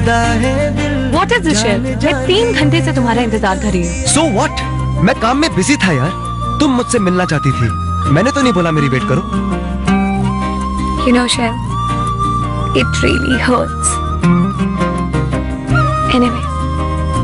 What is this shit? मैं 3 घंटे से तुम्हारा इंतजार कर रही हूँ। So what? मैं काम में बिजी था यार। तुम मुझसे मिलना चाहती थी, मैंने तो नहीं बोला मेरी वेट करो। You know, Shiv, it really hurts.